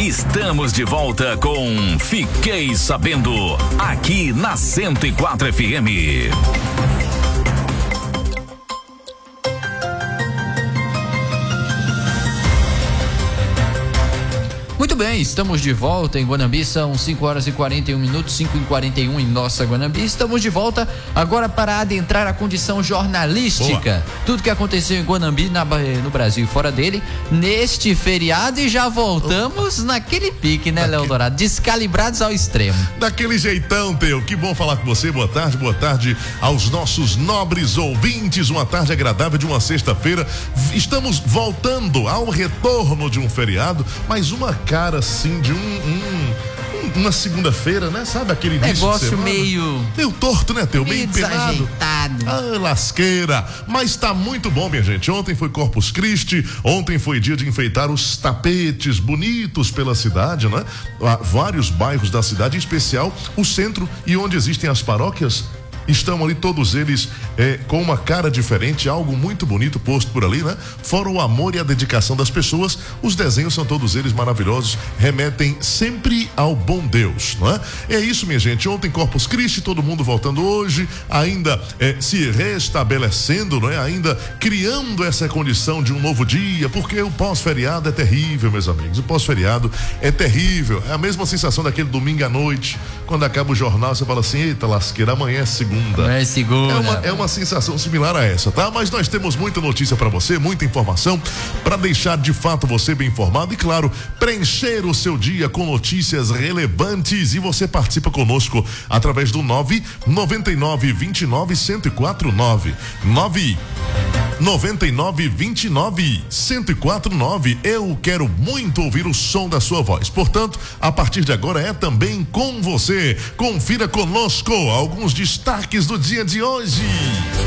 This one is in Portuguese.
Estamos de volta com Fiquei Sabendo, aqui na 104 FM. Muito bem, estamos de volta em Guanambi, são 5h41, 5h41 em nossa Guanambi. Estamos de volta agora para adentrar a condição jornalística. Boa. Tudo que aconteceu em Guanambi, no Brasil e fora dele, neste feriado, e já voltamos naquele pique, né, Léo Dourado? Descalibrados ao extremo. Daquele jeitão, Teu. Que bom falar com você. Boa tarde aos nossos nobres ouvintes. Uma tarde agradável de uma sexta-feira. Estamos voltando ao retorno de um feriado, mas uma cara assim de uma segunda-feira, né? Sabe aquele negócio meio torto, né, Teu? Meio empenado. Lasqueira. Mas tá muito bom, minha gente. Ontem foi Corpus Christi, ontem foi dia de enfeitar os tapetes bonitos pela cidade, né? Vários bairros da cidade, em especial o centro e onde existem as paróquias. Estão ali todos eles com uma cara diferente, algo muito bonito posto por ali, né? Fora o amor e a dedicação das pessoas, os desenhos são todos eles maravilhosos, remetem sempre ao bom Deus, não é? É isso, minha gente. Ontem Corpus Christi, todo mundo voltando hoje, ainda se restabelecendo, não é? Ainda criando essa condição de um novo dia, porque o pós-feriado é terrível, meus amigos. O pós-feriado é terrível. É a mesma sensação daquele domingo à noite, quando acaba o jornal, você fala assim: eita lasqueira, amanhã é segunda. É segunda. É uma sensação similar a essa, tá? Mas nós temos muita notícia para você, muita informação para deixar de fato você bem informado e, claro, preencher o seu dia com notícias relevantes. E você participa conosco através do 999291049 999291049. Eu quero muito ouvir o som da sua voz. Portanto, a partir de agora é também com você. Confira conosco alguns destaques do dia de hoje.